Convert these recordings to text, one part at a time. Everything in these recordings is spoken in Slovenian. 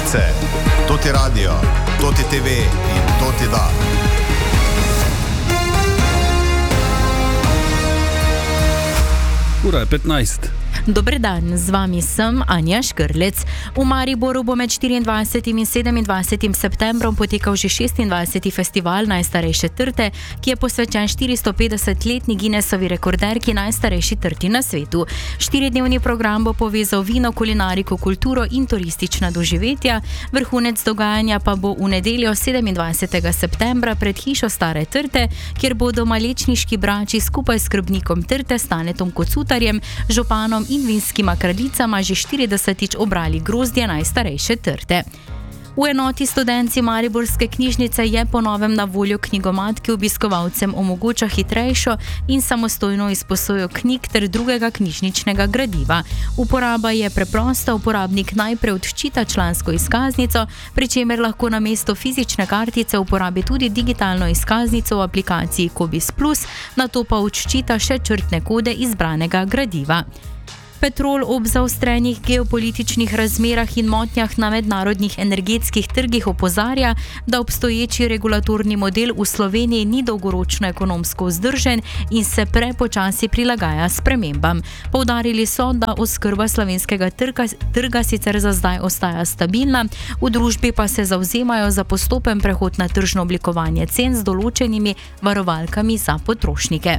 novice, to ti radio, to ti TV in to ti da. Ura je 15. Dober dan, z vami sem Anja Škrlec. V Mariboru bo med 24. in 27. septembrom potekal že 26. festival najstarejše trte, ki je posvečen 450-letni Guinnessovi rekorderki najstarejši trti na svetu. 4-dnevni program bo povezal vino, kulinariko, kulturo in turistična doživetja. Vrhunec dogajanja pa bo v nedeljo 27. septembra pred hišo Stare trte, kjer bodo malečniški brači skupaj s skrbnikom trte Stanetom Kocutarjem, županom in vinskima kraljicama že 40-tič obrali grozdje najstarejše trte. V enoti Studenci Mariborske knjižnice je po novem na voljo knjigomat, ki obiskovalcem omogoča hitrejšo in samostojno izposojo knjig ter drugega knjižničnega gradiva. Uporaba je preprosta, uporabnik najprej odčita člansko izkaznico, pri čemer lahko namesto fizične kartice uporabi tudi digitalno izkaznico v aplikaciji Kobis Plus, nato pa odčita še črtne kode izbranega gradiva. Petrol ob zaostrenih geopolitičnih razmerah in motnjah na mednarodnih energetskih trgih opozarja, da obstoječi regulatorni model v Sloveniji ni dolgoročno ekonomsko vzdržen in se prepočasi prilagaja spremembam. Poudarili so, da oskrba slovenskega trga sicer za zdaj ostaja stabilna, v družbi pa se zavzemajo za postopen prehod na tržno oblikovanje cen z določenimi varovalkami za potrošnike.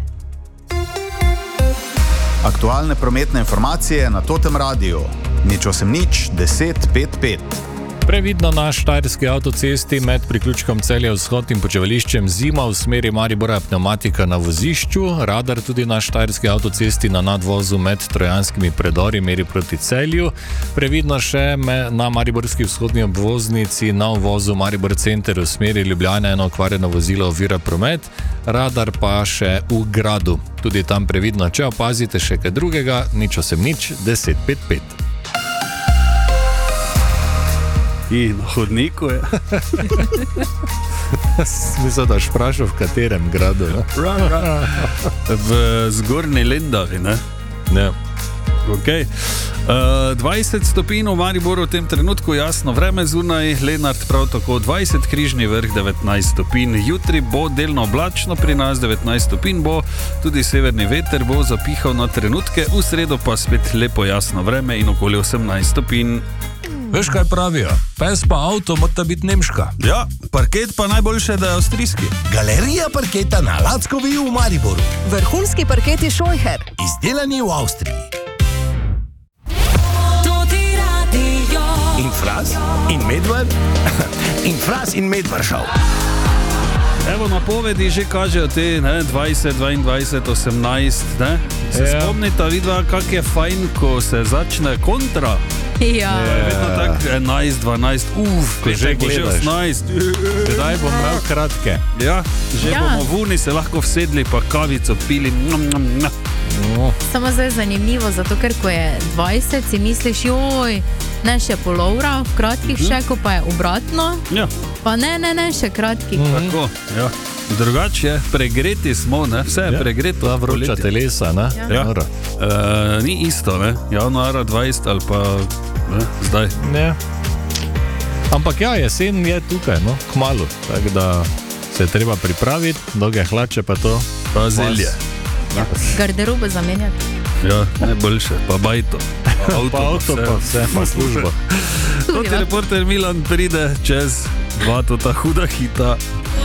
Aktualne prometne informacije na Totem radiju. 080 10 5 5. Previdno na Štajerski avtocesti med priključkom Celje-Vzhod in počivališčem Zima v smeri Maribora pneumatika na vozišču, radar tudi na Štajerski avtocesti na nadvozu med Trojanskimi predori meri proti Celju, previdno še na Mariborski vzhodni obvoznici na uvozu Maribor Center v smeri Ljubljana eno okvarjeno vozilo ovira promet, radar pa še v gradu. Tudi tam previdno, če opazite še kaj drugega, 080 10 5 5. In na hodniku je. Mislim, da boš vprašal, v katerem gradu. V Zgornji Lendavi, ne? Ne. Okay. 20 stopinj v Mariboru v tem trenutku, jasno vreme zunaj, Lenart prav tako 20, Križni vrh 19 stopinj. Jutri bo delno oblačno, pri nas 19 stopinj bo, tudi severni veter bo zapihal na trenutke, v sredo pa spet lepo jasno vreme in okoli 18 stopinj. Veš, kaj pravijo? Pes pa avto mora biti nemška. Ja, parket pa najboljše, da je avstrijski. Galerija parketa na Lackovi v Mariboru. Vrhunski parketi Scheucher. Izdelani v Avstriji. In Fras in Medved in Fras in Medvršav. Evo, napovedi že kažejo te 20, 22, 18, ne? Se spomnita vidva, kak je fajn, ko se začne kontra. Ja. Vedno tak 11, 12, ko že gledaš. 18. Sedaj bom imel kratke. Ja, že bomo v uni se lahko vsedli, pa kavico pili. Samo zdaj je zanimivo, zato ker ko je 20, si misliš, joj, ne še polovra, v kratkih še, ko pa je obratno. Ja. Pa ne, še kratkih. Tako, ja. Drugače, pregreti smo, ne? Vse je pregreto. Ta vroča telesa, ne? Ja. Ni isto, ne? Januara 20 ali pa zdaj. Ne. Ampak ja, jesen je tukaj, no, kmalu. Tako da se je treba pripraviti, dolge hlače pa to. Pa zelje. Garderobo zamenjati. Ja, najboljše. Pa bajto. Pa avto, pa vse, pa službo. Toti reporter Milan pride čez 2 huda hita.